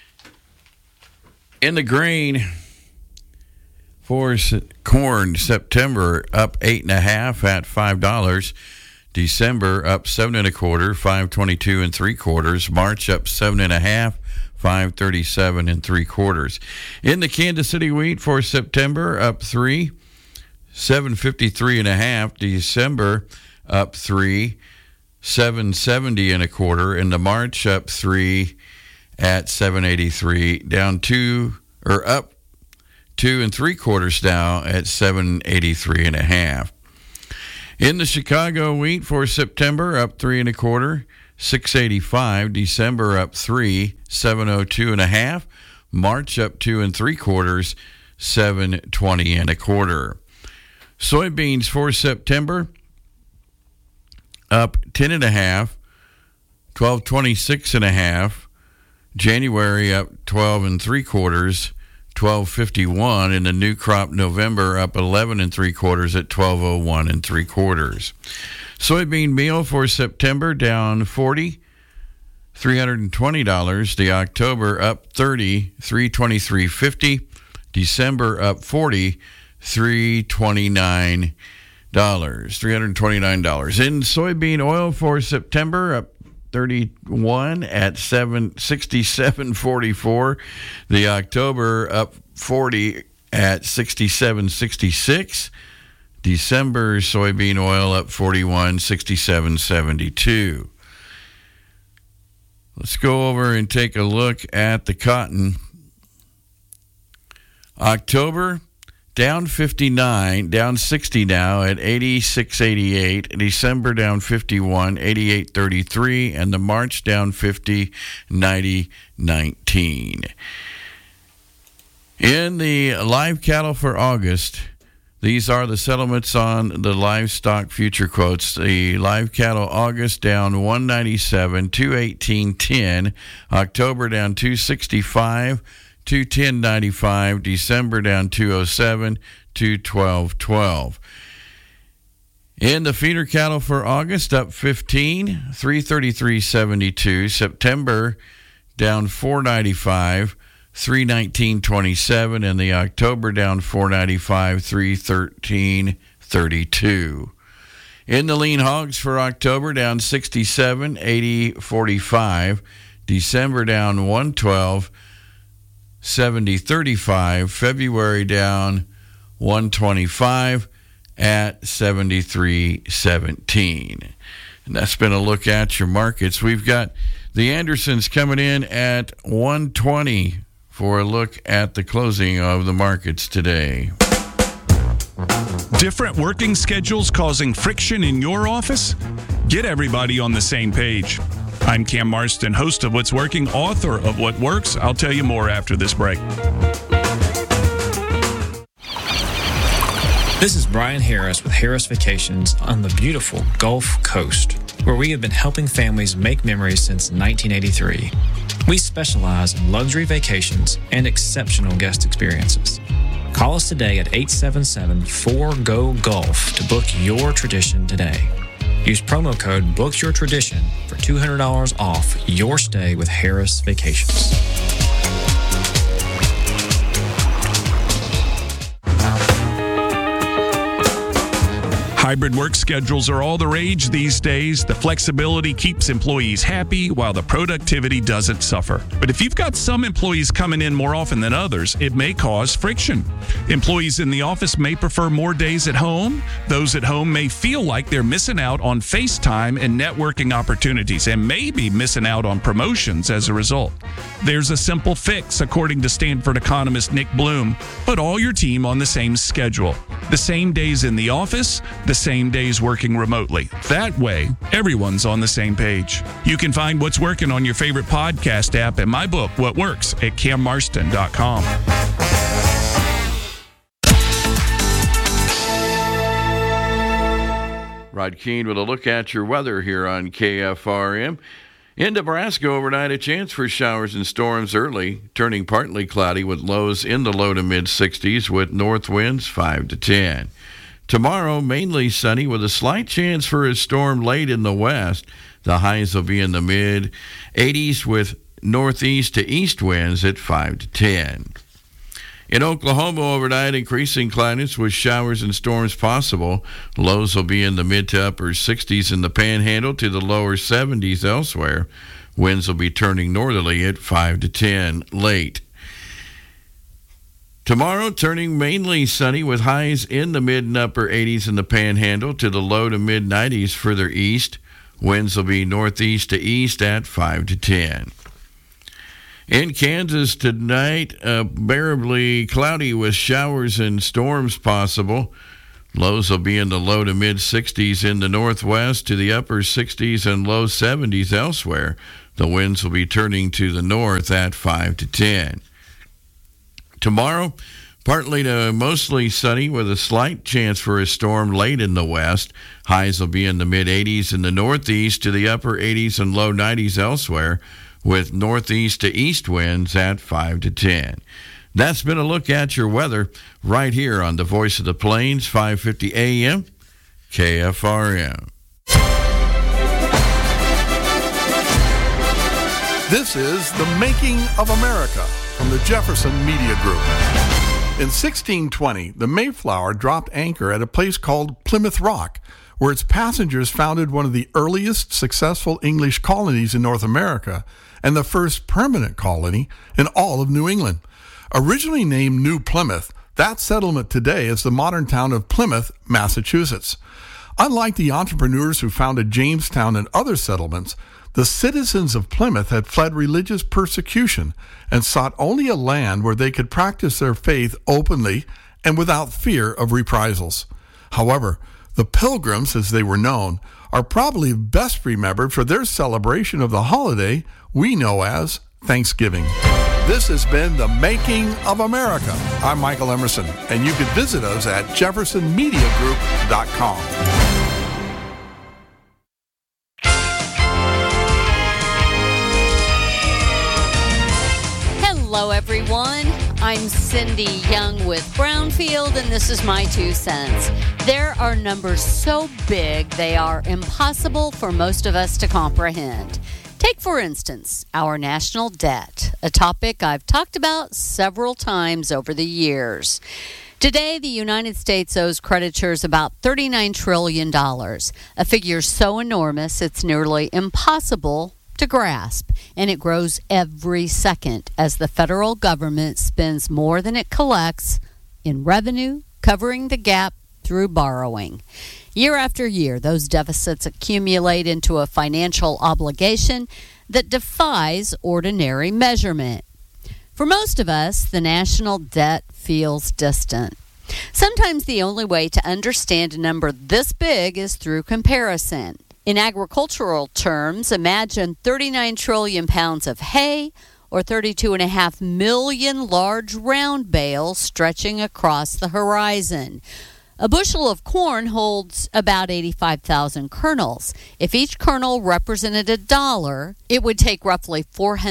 Speaker 6: In the green, for corn, September up 8.5 at $5. December up 7 1/4, $5.22 3/4. March up 7.5, $5.37 3/4. In the Kansas City wheat for September up 3, $7.53 1/2. December up 3, 770 and a quarter. In the March, up 3 at 783. Down 2 or up 2 3/4 now at 783 and a half. In the Chicago wheat for September, up 3 1/4, 685. December up 3, 702 and a half. March up 2 3/4, 720 and a quarter. Soybeans for September, up 10 and a half, 1226 and a half. January up 12 3/4, 1251. In the new crop November up 11 3/4 at 1201 3/4. Soybean meal for September down 40, $320. The October up 30, $323.50. December up 40, $329. $329. In soybean oil for September, up 31 at 767.44. The October up 40 at 67.66. December soybean oil up 41, 67.72. Let's go over and take a look at the cotton. October down 59, down 60 now at 86.88. December down 51, 88.33. And the March down 50, 90.19. In the live cattle for August, these are the settlements on the livestock future quotes. The live cattle August down 197, 218.10. October down 265. 210.95. December down 207, 212.12. In the feeder cattle for August, up 15, 333.72. September down 495, 319.27. And the October down 495, 313.32. In the lean hogs for October, down 67, 80.45. December down 112, 70.35. February down 125 at 73.17. And that's been a look at your markets. We've got the Andersons coming in at 120 for a look at the closing of the markets today.
Speaker 3: Different working schedules causing friction in your office? Get everybody on the same page. I'm Cam Marston, host of What's Working, author of What Works. I'll tell you more after this break.
Speaker 5: This is Brian Harris with Harris Vacations on the beautiful Gulf Coast, where we have been helping families make memories since 1983. We specialize in luxury vacations and exceptional guest experiences. Call us today at 877-4GO-GULF to book your tradition today. Use promo code BOOKYOURTRADITION for $200 off your stay with Harris Vacations.
Speaker 3: Hybrid work schedules are all the rage these days. The flexibility keeps employees happy while the productivity doesn't suffer. But if you've got some employees coming in more often than others, it may cause friction. Employees in the office may prefer more days at home. Those at home may feel like they're missing out on FaceTime and networking opportunities and may be missing out on promotions as a result. There's a simple fix, according to Stanford economist Nick Bloom. Put all your team on the same schedule. The same days in the office, the same days working remotely. That way, everyone's on the same page. You can find What's Working on your favorite podcast app and my book, What Works, at cammarston.com.
Speaker 6: Rod Keene with a look at your weather here on KFRM. In Nebraska overnight, a chance for showers and storms early, turning partly cloudy with lows in the low to mid-60s with north winds 5 to 10. Tomorrow, mainly sunny with a slight chance for a storm late in the west. The highs will be in the mid-80s with northeast to east winds at 5 to 10. In Oklahoma overnight, increasing cloudiness with showers and storms possible. Lows will be in the mid to upper 60s in the Panhandle to the lower 70s elsewhere. Winds will be turning northerly at 5 to 10 late. Tomorrow, turning mainly sunny with highs in the mid and upper 80s in the Panhandle to the low to mid 90s further east. Winds will be northeast to east at 5 to 10. In Kansas tonight, bearably cloudy with showers and storms possible. Lows will be in the low to mid 60s in the northwest to the upper 60s and low 70s elsewhere. The winds will be turning to the north at 5 to 10. Tomorrow, partly to mostly sunny with a slight chance for a storm late in the west. Highs will be in the mid 80s in the northeast to the upper 80s and low 90s elsewhere, with northeast to east winds at 5 to 10. That's been a look at your weather right here on the Voice of the Plains, 550 AM, KFRM.
Speaker 8: This is The Making of America from the Jefferson Media Group. In 1620, the Mayflower dropped anchor at a place called Plymouth Rock, where its passengers founded one of the earliest successful English colonies in North America and the first permanent colony in all of New England. Originally named New Plymouth, that settlement today is the modern town of Plymouth, Massachusetts. Unlike the entrepreneurs who founded Jamestown and other settlements, the citizens of Plymouth had fled religious persecution and sought only a land where they could practice their faith openly and without fear of reprisals. However, the Pilgrims, as they were known, are probably best remembered for their celebration of the holiday we know as Thanksgiving. This has been The Making of America. I'm Michael Emerson, and you can visit us at jeffersonmediagroup.com.
Speaker 9: Hello, everyone. I'm Cindy Young with Brownfield, and this is my 2 cents. There are numbers so big they are impossible for most of us to comprehend. Take, for instance, our national debt, a topic I've talked about several times over the years. Today, the United States owes creditors about $39 trillion, a figure so enormous it's nearly impossible to grasp, and it grows every second as the federal government spends more than it collects in revenue, covering the gap through borrowing. Year after year, those deficits accumulate into a financial obligation that defies ordinary measurement. For most of us, the national debt feels distant. Sometimes the only way to understand a number this big is through comparison. In agricultural terms, imagine 39 trillion pounds of hay or 32.5 million large round bales stretching across the horizon. A bushel of corn holds about 85,000 kernels. If each kernel represented $1, it would take roughly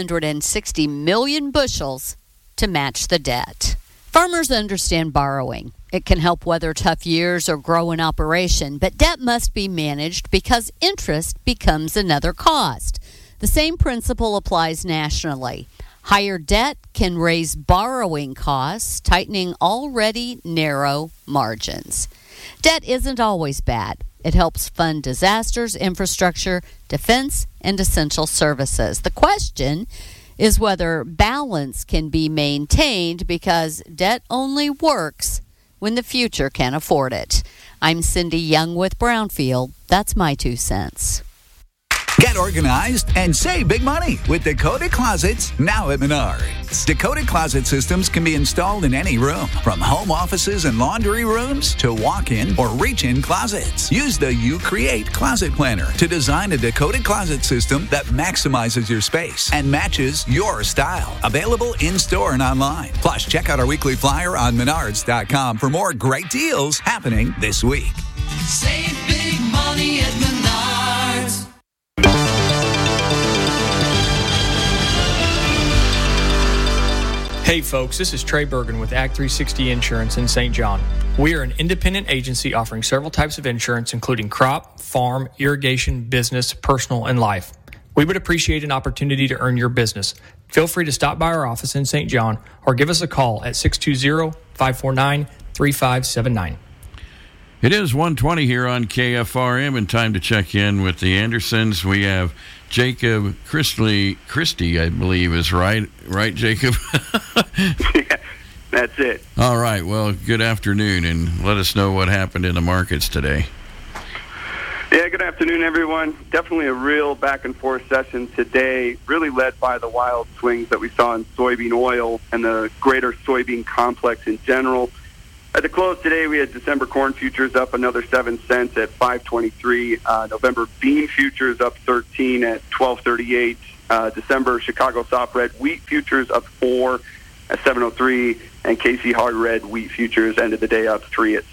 Speaker 9: 460 million bushels to match the debt. Farmers understand borrowing. It can help weather tough years or grow an operation, but debt must be managed because interest becomes another cost. The same principle applies nationally. Higher debt can raise borrowing costs, tightening already narrow margins. Debt isn't always bad. It helps fund disasters, infrastructure, defense, and essential services. The question is whether balance can be maintained because debt only works when the future can afford it. I'm Cindy Young with Brownfield. That's my 2 cents.
Speaker 10: Get organized and save big money with Dakota Closets now at Menards. Dakota Closet systems can be installed in any room, from home offices and laundry rooms to walk-in or reach-in closets. Use the You Create Closet Planner to design a Dakota Closet system that maximizes your space and matches your style. Available in-store and online. Plus, check out our weekly flyer on Menards.com for more great deals happening this week.
Speaker 11: Save big money at Menards.
Speaker 12: Hey folks, this is Trey Bergen with Act 360 Insurance in St. John. We are an independent agency offering several types of insurance, including crop, farm, irrigation, business, personal, and life. We would appreciate an opportunity to earn your business. Feel free to stop by our office in St. John or give us a call at 620-549-3579.
Speaker 6: It is 1:20 here on KFRM, and time to check in with the Andersons. We have Jacob Christie, I believe is right, Jacob?
Speaker 13: Yeah, that's it.
Speaker 6: All right, well, good afternoon, and let us know what happened in the markets today.
Speaker 13: Yeah, good afternoon, everyone. Definitely a real back-and-forth session today, really led by the wild swings that we saw in soybean oil and the greater soybean complex in general. At the close today, we had December corn futures up another 7 cents at $5.23. November bean futures up 13 at $12.38. December Chicago soft red wheat futures up 4 at $7.03. And KC hard red wheat futures ended the day up 3 at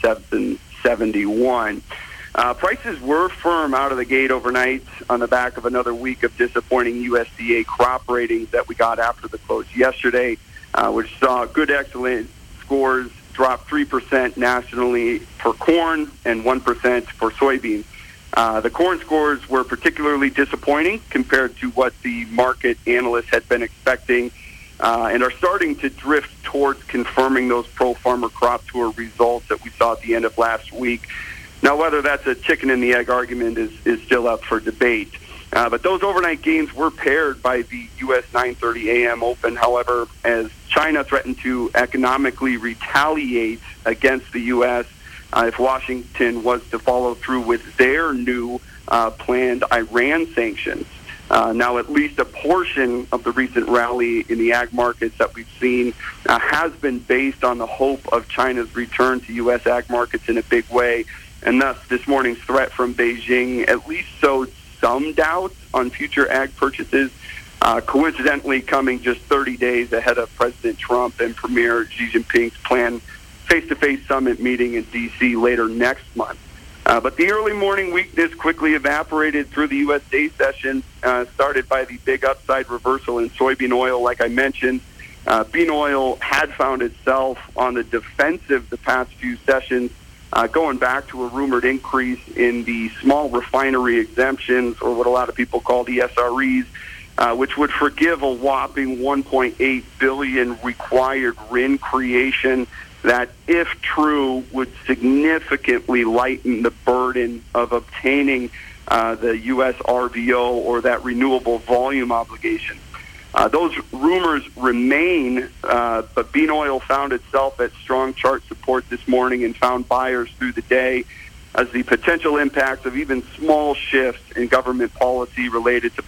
Speaker 13: $7.71. Prices were firm out of the gate overnight on the back of another week of disappointing USDA crop ratings that we got after the close yesterday, which saw good excellent scores drop 3% nationally for corn and 1% for soybeans. The corn scores were particularly disappointing compared to what the market analysts had been expecting, and are starting to drift towards confirming those pro-farmer crop tour results that we saw at the end of last week. Now, whether that's a chicken and the egg argument is still up for debate. But those overnight gains were paired by the U.S. 9:30 a.m. open, however, as China threatened to economically retaliate against the U.S. If Washington was to follow through with their new planned Iran sanctions. Now, at least a portion of the recent rally in the ag markets that we've seen has been based on the hope of China's return to U.S. ag markets in a big way. And thus, this morning's threat from Beijing at least sowed some doubts on future ag purchases, coincidentally coming just 30 days ahead of President Trump and Premier Xi Jinping's planned face-to-face summit meeting in D.C. later next month. But the early morning weakness quickly evaporated through the U.S. day session, started by the big upside reversal in soybean oil, like I mentioned. Bean oil had found itself on the defensive the past few sessions, going back to a rumored increase in the small refinery exemptions, or what a lot of people call the SREs, which would forgive a whopping $1.8 billion required RIN creation that, if true, would significantly lighten the burden of obtaining the U.S. RVO, or that renewable volume obligation. Those rumors remain, but bean oil found itself at strong chart support this morning and found buyers through the day, as the potential impacts of even small shifts in government policy related to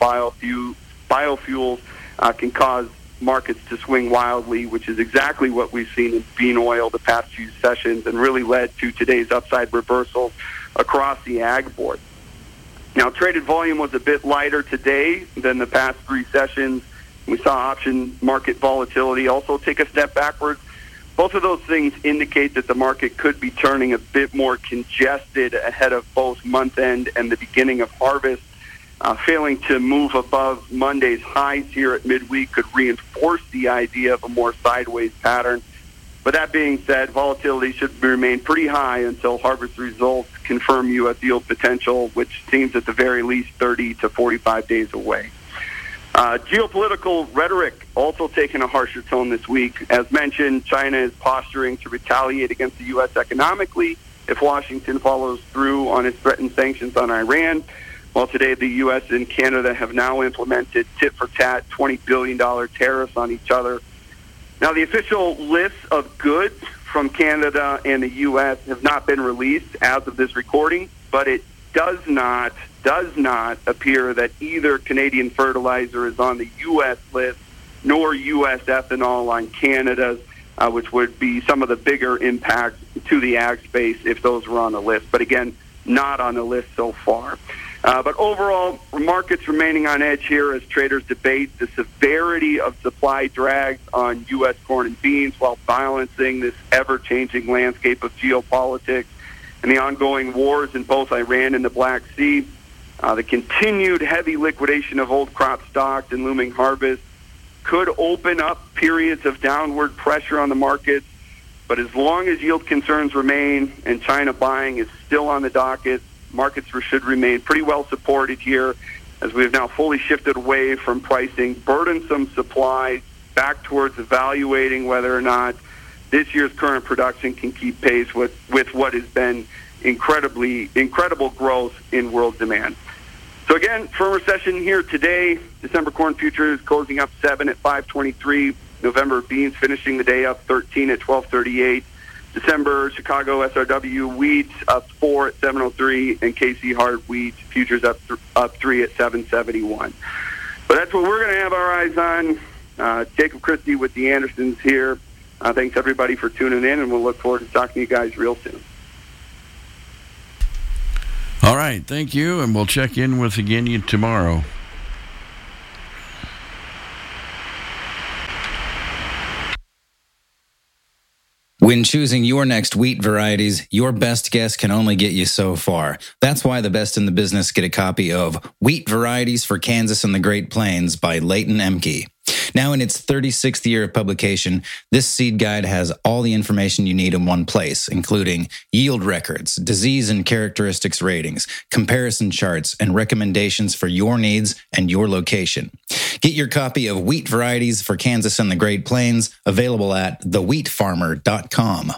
Speaker 13: biofuels can cause markets to swing wildly, which is exactly what we've seen in bean oil the past few sessions and really led to today's upside reversals across the ag board. Now, traded volume was a bit lighter today than the past three sessions. We saw option market volatility also take a step backwards. Both of those things indicate that the market could be turning a bit more congested ahead of both month end and the beginning of harvest. Failing to move above Monday's highs here at midweek could reinforce the idea of a more sideways pattern. But that being said, volatility should remain pretty high until harvest results confirm U.S. yield potential, which seems at the very least 30 to 45 days away. Geopolitical rhetoric also taking a harsher tone this week. As mentioned, China is posturing to retaliate against the U.S. economically if Washington follows through on its threatened sanctions on Iran. Well, today the U.S. and Canada have now implemented tit-for-tat $20 billion tariffs on each other. Now, the official lists of goods from Canada and the U.S. have not been released as of this recording, but it does not appear that either Canadian fertilizer is on the U.S. list, nor U.S. ethanol on Canada's, which would be some of the bigger impacts to the ag space if those were on the list. But again, not on the list so far. But overall, markets remaining on edge here as traders debate the severity of supply drags on U.S. corn and beans while balancing this ever-changing landscape of geopolitics and the ongoing wars in both Iran and the Black Sea. The continued heavy liquidation of old crop stocks and looming harvest could open up periods of downward pressure on the markets. But as long as yield concerns remain and China buying is still on the docket, markets should remain pretty well supported here, as we have now fully shifted away from pricing burdensome supply back towards evaluating whether or not this year's current production can keep pace with what has been incredible growth in world demand. So again, firmer session here today. December corn futures closing up 7 at $5.23. November beans finishing the day up 13 at $12.38. December Chicago SRW wheat up 4 at 703, and KC hard wheat futures up 3 at 771. But that's what we're going to have our eyes on. Jacob Christie with the Andersons here. Thanks everybody for tuning in, and we'll look forward to talking to you guys real soon.
Speaker 6: All right, thank you, and we'll check in with you tomorrow.
Speaker 14: When choosing your next wheat varieties, your best guess can only get you so far. That's why the best in the business get a copy of Wheat Varieties for Kansas and the Great Plains by Leighton Emke. Now in its 36th year of publication, this seed guide has all the information you need in one place, including yield records, disease and characteristics ratings, comparison charts, and recommendations for your needs and your location. Get your copy of Wheat Varieties for Kansas and the Great Plains, available at thewheatfarmer.com.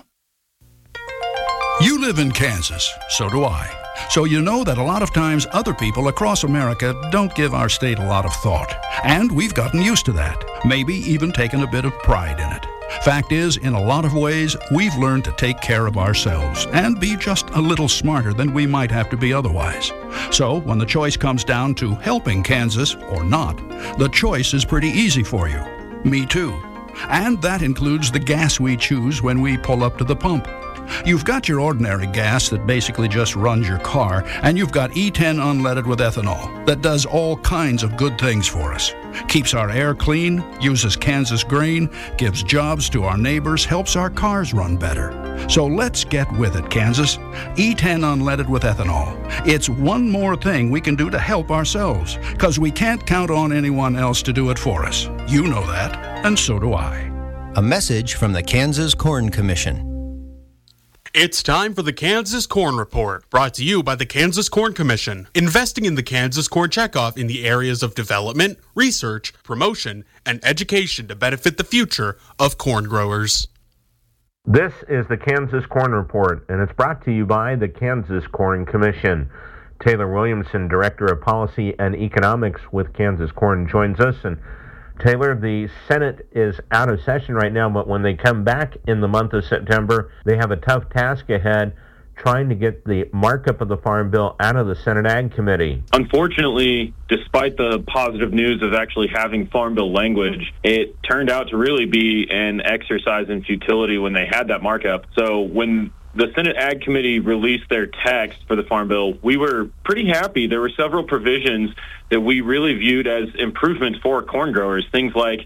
Speaker 15: You live in Kansas, so do I. So you know that a lot of times other people across America don't give our state a lot of thought. And we've gotten used to that, maybe even taken a bit of pride in it. Fact is, in a lot of ways, we've learned to take care of ourselves and be just a little smarter than we might have to be otherwise. So when the choice comes down to helping Kansas or not, the choice is pretty easy for you. Me too. And that includes the gas we choose when we pull up to the pump. You've got your ordinary gas that basically just runs your car, and you've got E10 unleaded with ethanol that does all kinds of good things for us. Keeps our air clean, uses Kansas grain, gives jobs to our neighbors, helps our cars run better. So let's get with it, Kansas. E10 unleaded with ethanol. It's one more thing we can do to help ourselves, because we can't count on anyone else to do it for us. You know that, and so do I.
Speaker 16: A message from the Kansas Corn Commission.
Speaker 17: It's time for the Kansas Corn Report, brought to you by the Kansas Corn Commission, investing in the Kansas Corn Checkoff in the areas of development, research, promotion, and education to benefit the future of corn growers.
Speaker 18: This is the Kansas Corn Report, and it's brought to you by the Kansas Corn Commission. Taylor Williamson, Director of Policy and Economics with Kansas Corn, joins us. And Taylor, the Senate is out of session right now, but when they come back in the month of September, they have a tough task ahead trying to get the markup of the Farm Bill out of the Senate Ag Committee.
Speaker 23: Unfortunately, despite the positive news of actually having Farm Bill language, it turned out to really be an exercise in futility when they had that markup. So when the Senate Ag Committee released their text for the Farm Bill, we were pretty happy. There were several provisions that we really viewed as improvements for corn growers, things like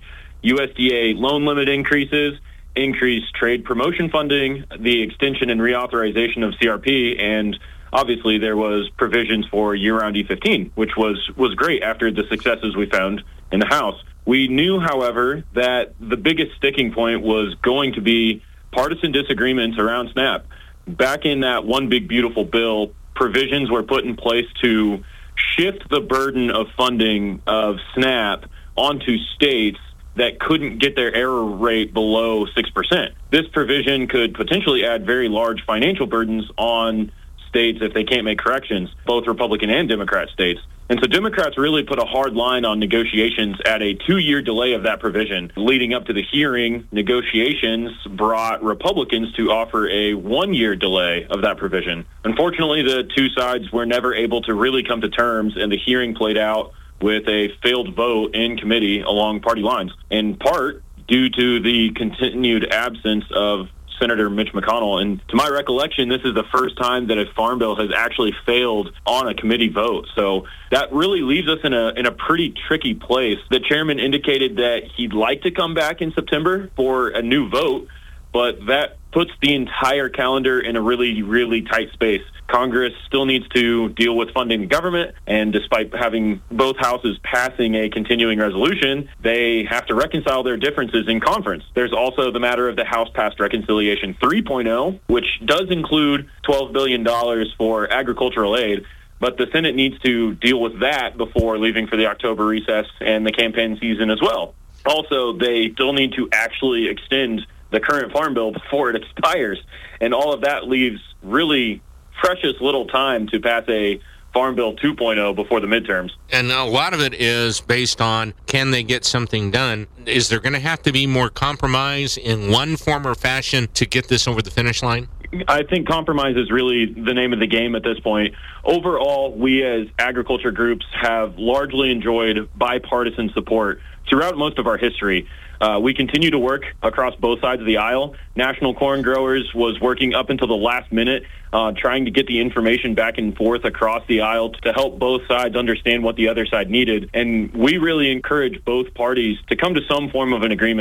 Speaker 23: USDA loan limit increases, increased trade promotion funding, the extension and reauthorization of CRP, and obviously there was provisions for year-round E15, which was great after the successes we found in the House. We knew, however, that the biggest sticking point was going to be partisan disagreements around SNAP. Back in that one big beautiful bill, provisions were put in place to shift the burden of funding of SNAP onto states that couldn't get their error rate below 6%. This provision could potentially add very large financial burdens on states if they can't make corrections, both Republican and Democrat states. And so Democrats really put a hard line on negotiations at a 2-year delay of that provision. Leading up to the hearing, negotiations brought Republicans to offer a 1-year delay of that provision. Unfortunately, the two sides were never able to really come to terms, and the hearing played out with a failed vote in committee along party lines, in part due to the continued absence of Senator Mitch McConnell. And to my recollection, this is the first time that a farm bill has actually failed on a committee vote. So that really leaves us in a pretty tricky place. The chairman indicated that he'd like to come back in September for a new vote, but that puts the entire calendar in a really, really tight space. Congress still needs to deal with funding the government, and despite having both houses passing a continuing resolution, they have to reconcile their differences in conference. There's also the matter of the House passed Reconciliation 3.0, which does include $12 billion for agricultural aid, but the Senate needs to deal with that before leaving for the October recess and the campaign season as well. Also, they still need to actually extend the current farm bill before it expires, and all of that leaves really precious little time to pass a
Speaker 1: Farm Bill 2.0 before the midterms.
Speaker 4: And a lot of it is based on, can they get something done? Is there going to have to be more compromise in one form or fashion to get this over the finish line?
Speaker 1: I think compromise is really the name of the game at this point. Overall, we as agriculture groups have largely enjoyed bipartisan support throughout most of our history. We continue to work across both sides of the aisle. National Corn Growers was working up until the last minute, trying to get the information back and forth across the aisle to help both sides understand what the other side needed. And we really encourage both parties to come to some form of an agreement